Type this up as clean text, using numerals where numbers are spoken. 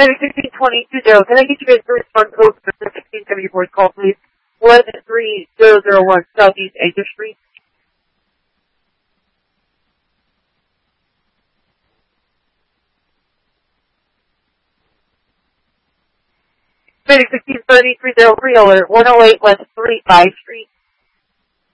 1620. Can I get you guys to respond code for the 1674 call, please? 13001 Southeast 8th Street. Medic 1630 alert 108 West 35th Street.